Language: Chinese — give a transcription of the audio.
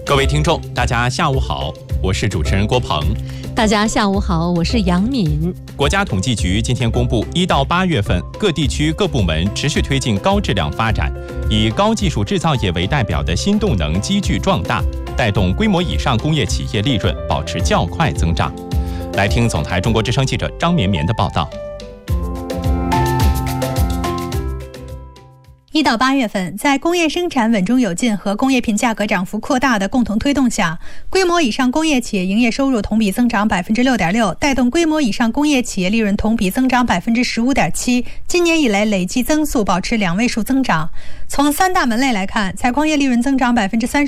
各位听众，大家下午好，我是主持人郭鹏。 大家下午好，我是杨敏。 国家统计局今天公布，1到8月份各地区各部门持续推进高质量发展，以高技术制造业为代表的新动能积聚壮大，带动规模以上工业企业利润保持较快增长。来听总台中国之声记者张绵绵的报道。 1到8月份，在工业生产稳中有进和工业品价格涨幅扩大的共同推动下，规模以上工业企业营业收入同比增长 6.6%， 带动规模以上工业企业利润同比增长 15.7%， 今年以来累计增速保持2位数增长。从3大门类来看，采矿业利润增长 30%。